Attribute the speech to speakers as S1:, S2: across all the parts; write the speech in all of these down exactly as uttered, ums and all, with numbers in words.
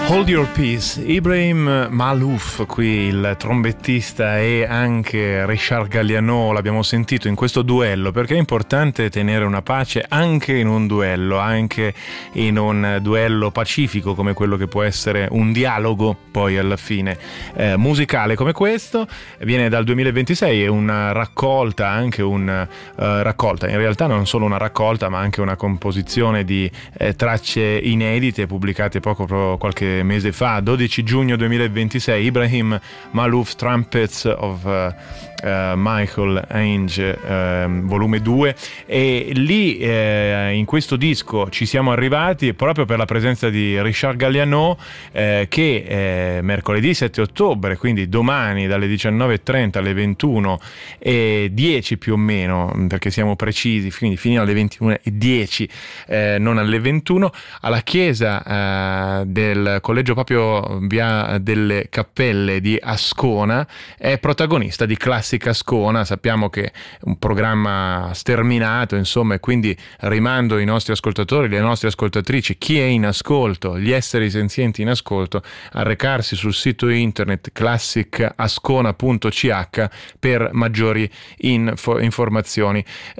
S1: Hold Your Peace, Ibrahim Maalouf, qui il trombettista, e anche Richard Galliano l'abbiamo sentito in questo duello, perché è importante tenere una pace anche in un duello, anche in un duello pacifico come quello che può essere un dialogo poi alla fine eh, musicale come questo. Viene dal duemilaventisei, è una raccolta, anche una uh, raccolta, in realtà non solo una raccolta ma anche una composizione di eh, tracce inedite pubblicate poco pro, qualche mese fa, dodici giugno duemilaventisei, Ibrahim Maalouf, Trumpets of uh, uh, Michael Ainge, uh, volume due, e lì uh, in questo disco ci siamo arrivati proprio per la presenza di Richard Galliano, uh, che uh, mercoledì sette ottobre, quindi domani dalle diciannove e trenta alle ventuno e dieci più o meno, perché siamo precisi, quindi fino alle ventuno e dieci, uh, non alle ventuno, alla chiesa uh, del Collegio Papio Via delle Cappelle di Ascona. È protagonista di Classic Ascona. Sappiamo che è un programma sterminato, insomma, e quindi rimando i nostri ascoltatori, le nostre ascoltatrici, chi è in ascolto, gli esseri senzienti in ascolto, a recarsi sul sito internet classic ascona punto c h per maggiori info- informazioni.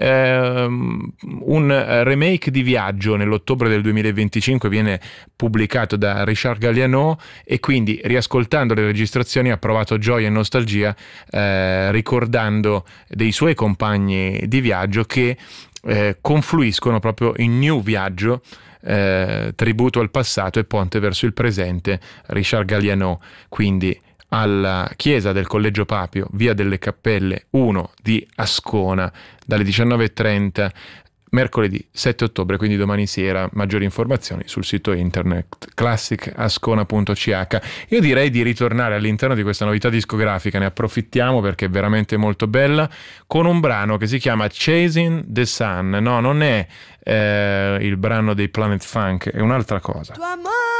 S1: Ehm, un remake di Viaggio nell'ottobre del duemilaventicinque viene pubblicato da Richard Galliano, e quindi riascoltando le registrazioni ha provato gioia e nostalgia, eh, ricordando dei suoi compagni di viaggio che eh, confluiscono proprio in New Viaggio, eh, tributo al passato e ponte verso il presente. Richard Galliano, quindi alla chiesa del Collegio Papio, Via delle Cappelle uno di Ascona, dalle diciannove e trenta, mercoledì sette ottobre, quindi domani sera. Maggiori informazioni sul sito internet classic ascona punto c h. Io direi di ritornare all'interno di questa novità discografica, ne approfittiamo perché è veramente molto bella, con un brano che si chiama Chasing the Sun. No, non è eh, il brano dei Planet Funk, è un'altra cosa.